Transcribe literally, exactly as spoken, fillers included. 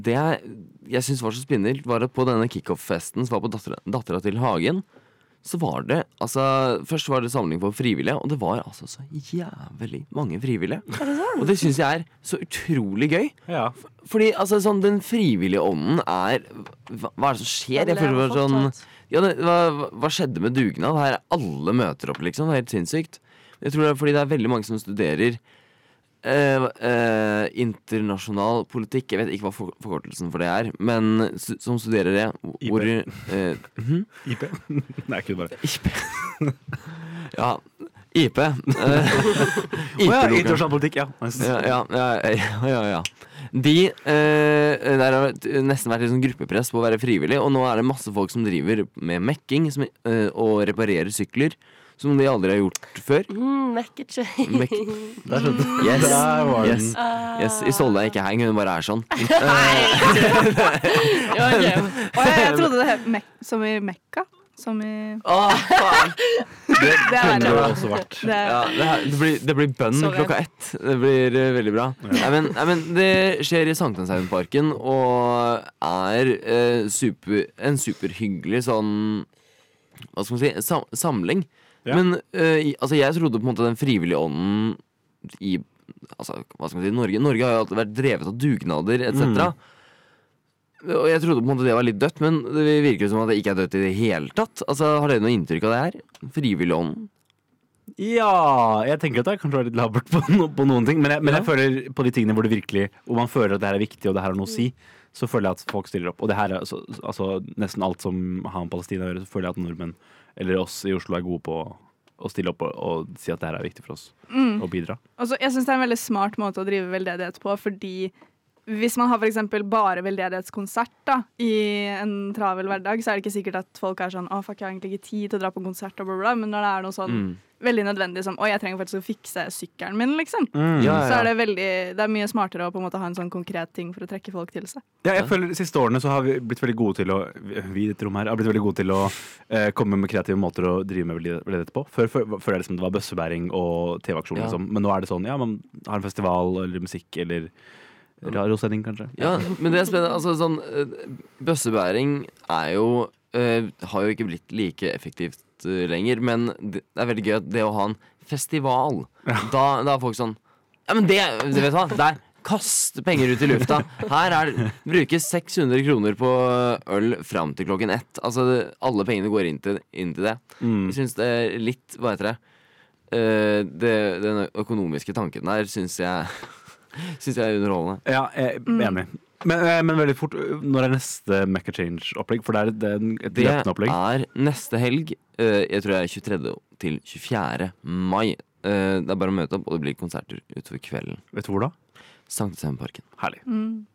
Det jeg, jeg synes var så spinnelt, var at på denne kick-off-festen som var på dattera, dattera til Hagen, så var det, altså, først var det samling på frivillige, og det var altså så jævlig mange frivillige. Og det synes jeg er så utrolig gøy. Ja. Fordi, altså, sånn, den frivillige ånden er, hva, hva er det som skjer? Jeg føler det var sånn, ja, det, hva, hva skjedde med dugnad? Her er alle møter opp, liksom, det er helt sinnssykt. Jeg tror det er fordi det er veldig mange som studerer Uh, uh, internasjonal politikk. Jeg vet ikke hva for, forkortelsen for det er, men s- som studerer det hvor, uh, hm? I P? Nei, ikke bare I P. Ja, I P. Uh, Å ja, internasjonal politikk, ja. Nice. ja, ja, ja, ja, ja. De uh, Der har det nesten vært litt sånn gruppepress på å være frivillig, og nå er det masse folk som driver med mekking som, uh, og reparerer sykler som de aldri har gjort før. Mm, Mekkechain. Mek- Der skjønte du. Yes, Der var den. yes, yes. Isolde er ikke heng, hun bare er sånn. Ja, ok. Og jeg, jeg trodde det het Mek som i Mekka. Som i Åh, faen. Det er Kunne det verre. også vært. Det er, Ja, det, her, det, blir, det blir bønn Sorry. klokka ett. Det blir uh, veldig bra. Nei, men, nei, men det skjer i Sankthanshaugenparken og er uh, super, en superhyggelig sånn, hva skal man si, sam samling. Ja. Men uh, i- altså, jeg trodde på en måte den frivillige ånden i altså, hva skal man si, Norge Norge har jo alltid vært drevet av dugnader et cetera. Og jeg trodde på en måte det var litt dødt, men det virker som at det ikke er dødt i det hele tatt. Altså, har dere noe inntrykk av det her? Frivillig ånden? Ja, jeg tenker at det er kanskje litt labert på, no, på noen ting, men jeg, men jeg Ja. føler på de tingene hvor det virkelig hvor man føler at det her er viktig og det her har noe å si, så føler jeg at folk stiller opp. Og det her er altså, altså nesten alt som har med Palestina å gjøre, så føler jeg at nordmenn eller oss i Oslo er gode på å stille opp og, og si at det her er viktig for oss mm. og bidra. Altså, jeg synes det er en veldig smart måte å drive veldedighet på, fordi hvis man har for eksempel bare veldedighetskonsert da, i en travel hverdag, så er det ikke sikkert at folk er sånn, å fuck, jeg har egentlig ikke tid til å dra på konsert og bla bla, men når det er noe sånn Mm. veldig nødvendig som, å, jeg trenger faktisk å fikse sykkelen min, liksom, Mm. Ja, så er det veldig, det er mye smartere å på en måte ha en sånn konkret ting for å trekke folk til seg. Ja, jeg føler de siste årene så har vi blitt veldig gode til å Vi i dette rommet her har blitt veldig gode til å eh, komme med kreative måter å drive med veldedighet på. Før, før, før er det som det var bøssebæring og T V-aksjon, Ja. liksom. Men nå er det sånn, ja, man har en festival eller musikk eller radiosending, kanskje. Ja, men det er spennende. Altså, sånn, eh, bøssebæring er jo eh, har jo ikke blitt like effektivt eh, lenger, men det det er veldig gøy at det å ha en festival, da, da er folk sånn, ja, men det, du vet hva, der kaste penger ut i lufta. Her er det brukes seks hundre kroner på øl fram til klokken ett. Altså, det, alle pengene går inn til, inn til det. Mm. Jeg synes det er litt, hva heter det, Eh, det den økonomiske tanken der synes jeg synes jeg er underholdende. Ja, jeg er enig. Men, eh, men veldig fort, når er neste Mecca Change-opplegg? For det er, det er en- et Det løpende opplegg. er neste helg. eh, Jeg tror det er tjuetredje til tjuefjerde mai. Eh, Det er bare å møte opp, og det blir konserter utover kvelden. Vet du hvor da? Sankthanshaugenparken. Herlig. Mm.